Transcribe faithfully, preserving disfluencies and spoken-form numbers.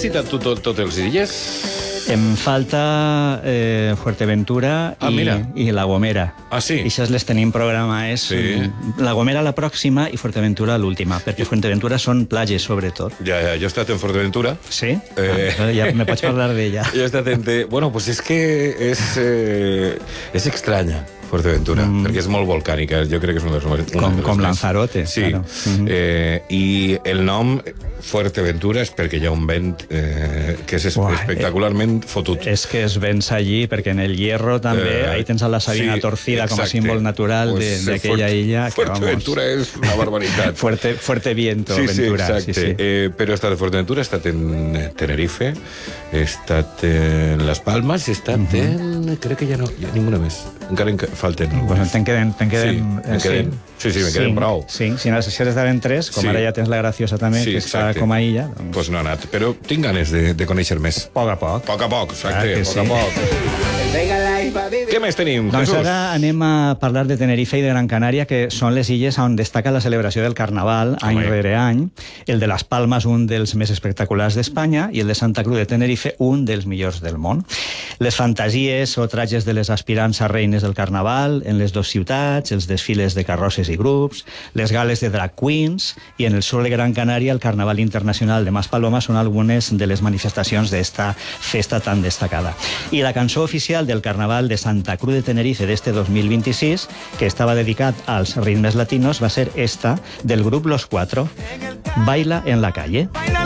visitat tu tot, tots els illes? Em falta eh, Fuerteventura ah, i, i La Gomera. Ah, sí? I això les tenim programades. Sí. La Gomera la pròxima i Fuerteventura l'última, perquè Fuerteventura són platges, sobretot. Ja, ja, jo he estat en Fuerteventura. Sí? Eh... Ah, ja me pots parlar d'ella. Jo he estat en... Bueno, pues és que és, eh, és estranya. Fuerteventura, mm. perquè és molt volcànica. Jo crec que és un dels... Com, com Lanzarote. Sí. Claro. Mm-hmm. eh, I el nom Fuerteventura és perquè hi ha un vent eh, que és Uah, espectacularment fotut. És que es vens allí, perquè en el Hierro també, eh, ahí tens a la Sabina sí, Torcida com a símbol natural pues, d'aquella pues, illa. Fuerteventura és una barbaritat. fuerte, fuerte viento, sí, Ventura. Sí, exacte. Sí, sí. Eh, però he estat a Fuerteventura, he estat en Tenerife, he estat en Las Palmas, he estat mm-hmm. en... Crec que ja no, ja ninguna més. Encara en falten algunes. Pues te'n queden, te'n queden, sí, eh, queden, sí, sí, me queden cinc, prou. Sí, si no, si has d'haver tres, com sí. Ara ja tens la Graciosa també, sí, que està com a illa. Doncs pues no ha anat, però tinc ganes de, de conèixer més. A poc a poc. A poc a poc, exacte, ah, a poc sí. a poc. Què més tenim, doncs Jesús? Ara anem a parlar de Tenerife i de Gran Canària, que són les illes on destaca la celebració del Carnaval any Home. rere any. El de Las Palmas, un dels més espectaculars d'Espanya, i el de Santa Cruz de Tenerife, un dels millors del món. Les fantasies o trajes de les aspirants a reines del Carnaval en les dues ciutats, els desfiles de carrosses i grups, les gales de drag queens, i en el sur de Gran Canària el Carnaval Internacional de Maspaloma són algunes de les manifestacions d'esta festa tan destacada. I la cançó oficial del Carnaval de Santa Cruz de Tenerife d'este dos mil vint-i-sis, que estava dedicat als ritmes latinos, va ser esta, del grup Los Cuatro, Baila en la calle.